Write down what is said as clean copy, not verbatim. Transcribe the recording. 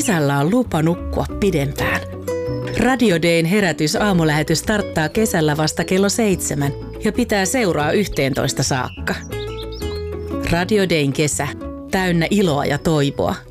kesällä on lupa nukkua pidempään. Radio Dayn herätys-aamulähetys starttaa kesällä vasta kello 7 ja pitää seuraa 11 saakka. Radio Dayn kesä, täynnä iloa ja toivoa.